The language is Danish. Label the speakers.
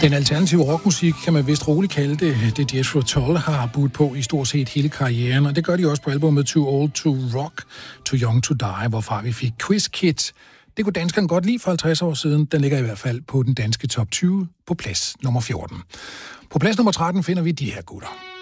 Speaker 1: Den alternative rockmusik kan man vist roligt kalde det Jethro Tull har budt på i stort set hele karrieren, og det gør de også på albumet Too Old to Rock, Too Young to Die, hvorfra vi fik Quiz Kit. Det kunne danskerne godt lide for 50 år siden. Den ligger i hvert fald på den danske top 20 på plads nummer 14. På plads nummer 13 finder vi de her gutter.